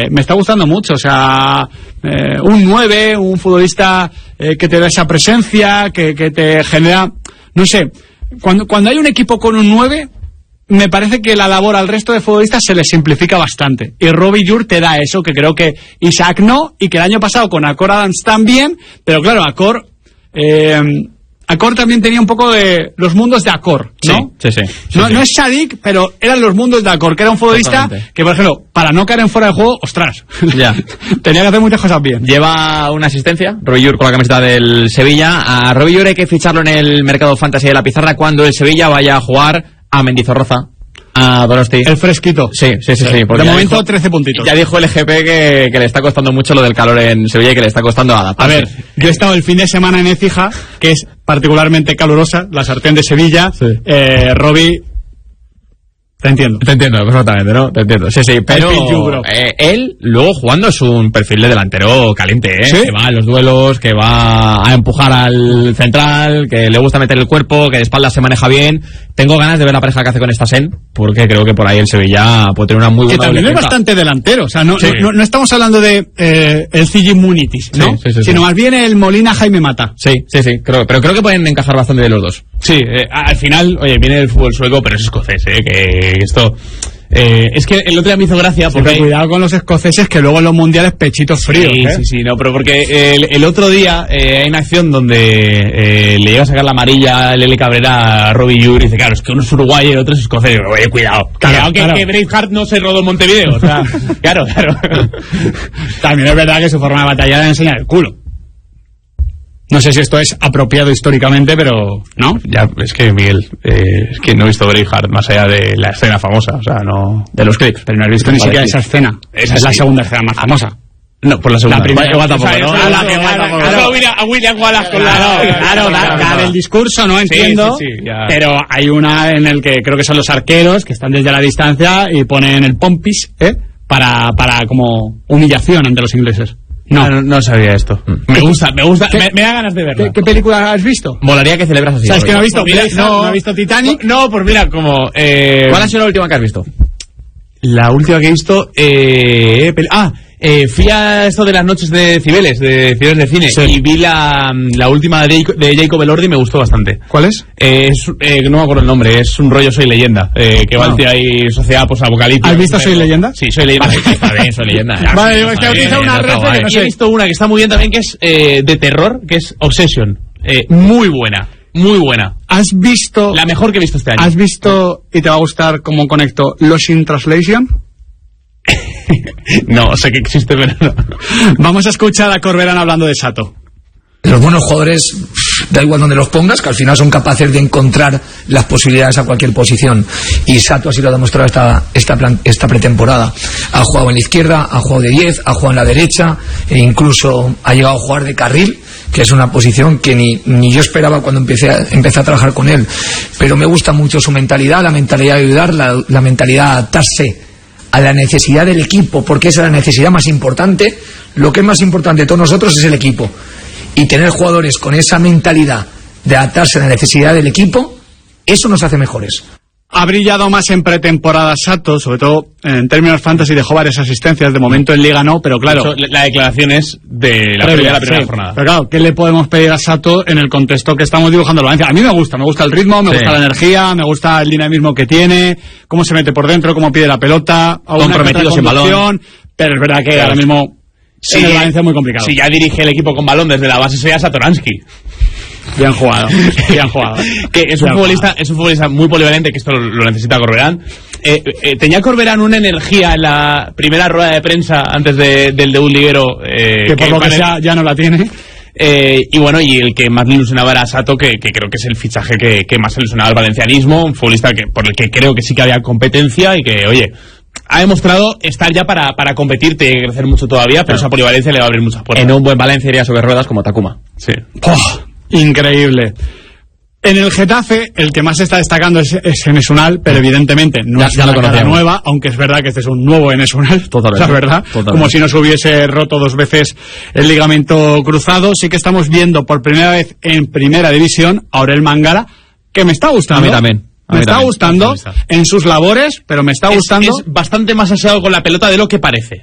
me está gustando mucho. O sea, un 9, un futbolista que te da esa presencia, que te genera, no sé, cuando hay un equipo con un 9, me parece que la labor al resto de futbolistas se les simplifica bastante. Y Robbie Llur te da eso, que creo que Isaac no, y que el año pasado con Akor Adams también, pero claro, Akor también tenía un poco de los mundos de Akor, ¿no? Sí. No es Sadik, pero eran los mundos de Akor, que era un futbolista que, por ejemplo, para no caer en fuera de juego, ostras, ya. tenía que hacer muchas cosas bien. Lleva una asistencia, Robbie Llur, con la camiseta del Sevilla. A Robbie Llur hay que ficharlo en el mercado fantasy de la pizarra cuando el Sevilla vaya a jugar a Mendizorroza, a Donosti. El fresquito. Sí. De momento dijo, 13 puntitos. Ya dijo el GP que le está costando mucho lo del calor en Sevilla y que le está costando adaptarse. A ver, yo he estado el fin de semana en Écija, que es particularmente calurosa, la sartén de Sevilla. Sí. Robbie, te entiendo perfectamente, ¿no? Te entiendo. Sí, pero él luego jugando es un perfil de delantero caliente, ¿eh? ¿Sí? Que va a los duelos, que va a empujar al central, que le gusta meter el cuerpo, que de espaldas se maneja bien. Tengo ganas de ver la pareja que hace con Stassen, porque creo que por ahí el Sevilla puede tener una muy buena. Que también es bastante delantero, o sea, no estamos hablando de el Cigi Munitis, ¿no? Sí, sino más bien el Molina Jaime Mata. Sí, pero creo que pueden encajar bastante de los dos. Sí, al final, oye, viene el fútbol sueco, pero es escocés, que esto... es que el otro día me hizo gracia porque... Pero cuidado con los escoceses, que luego en los mundiales pechitos fríos. Sí, no, pero porque el otro día hay una acción donde le llega a sacar la amarilla Lele Cabrera a Robbie Llur y dice, claro, es que uno es uruguayo y el otro es escocés. Oye, cuidado. Claro. Que Braveheart no se rodó en Montevideo, o sea, claro. También es verdad que su forma de batallar es enseñar el culo. No sé si esto es apropiado históricamente, pero ¿no? Ya, es que Miguel, es que no he visto Braveheart más allá de la escena famosa, o sea, no... De los clips, pero no has visto ni siquiera esa escena. Esa es la segunda escena más famosa. No, por la segunda. La primera igual tampoco, ¿no? A William Wallace con la del discurso, no entiendo. Sí, pero hay una en el que creo que son los arqueros que están desde la distancia y ponen el pompis, para como humillación ante los ingleses. No sabía esto. Me gusta, me da ganas de verla. ¿Qué película has visto? Molaría que celebras así. ¿Sabes que no he visto? No he visto Titanic. No, pues mira, como... ¿Cuál ha sido la última que has visto? La última que he visto... fui a esto de las noches de Cibeles, de cine, y vi la última de Jacob Elordi y me gustó bastante. ¿Cuál es? No me acuerdo el nombre, es un rollo Soy Leyenda, que va a decir ahí sociedad posapocalíptica. ¿Has visto Soy Leyenda? Sí, Soy Leyenda. Está bien, Soy Leyenda. Vale, es que utiliza una referencia que no sé. He visto una que está muy bien también, que es de terror, que es Obsession. Muy buena. ¿Has visto? La mejor que he visto este año. ¿Has visto, y te va a gustar cómo conecto, Lost in Translation? No, sé que existe, pero no. Vamos a escuchar a Corberán hablando de Sato. Los buenos jugadores, da igual donde los pongas, que al final son capaces de encontrar las posibilidades a cualquier posición. Y Sato así lo ha demostrado esta pretemporada. Ha jugado en la izquierda, ha jugado de 10, ha jugado en la derecha, e incluso ha llegado a jugar de carril, que es una posición que ni yo esperaba cuando empecé a trabajar con él. Pero me gusta mucho su mentalidad, la mentalidad de ayudar, la mentalidad de adaptarse a la necesidad del equipo, porque esa es la necesidad más importante. Lo que es más importante de todos nosotros es el equipo, y tener jugadores con esa mentalidad de adaptarse a la necesidad del equipo, eso nos hace mejores. Ha brillado más en pretemporada Sato, sobre todo en términos fantasy, dejó varias asistencias, de momento en Liga no, pero claro... La declaración es de la primera jornada. Pero claro, ¿qué le podemos pedir a Sato en el contexto que estamos dibujando el Valencia? A mí me gusta el ritmo, me gusta la energía, me gusta el dinamismo que tiene, cómo se mete por dentro, cómo pide la pelota, comprometido sin balón. Pero es verdad que ahora mismo en el Valencia es muy complicado. Si ya dirige el equipo con balón desde la base, sería Satoransky. Bien jugado. Que es un futbolista muy polivalente, que esto lo necesita Corberán. Tenía Corberán una energía en la primera rueda de prensa antes del debut liguero, que por lo que sea ya no la tiene. Y bueno, y el que más le ilusionaba era Sato, que creo que es el fichaje que más ilusionaba al valencianismo, un futbolista por el que creo que sí que había competencia y que, oye, ha demostrado estar ya para competir, tiene que crecer mucho todavía, pero esa polivalencia le va a abrir muchas puertas. En un buen Valencia iría sobre ruedas como Takuma. Sí. Increíble. En el Getafe, el que más está destacando es Enes-Unal, pero evidentemente no es una cara nueva, aunque es verdad que este es un nuevo Enes-Unal, la verdad, como si no se hubiese roto 2 veces el ligamento cruzado. Sí que estamos viendo por primera vez en Primera División a Aurel Mangala, que me está gustando. A mí también. Me está gustando en sus labores, pero me está gustando. Es bastante más aseado con la pelota de lo que parece.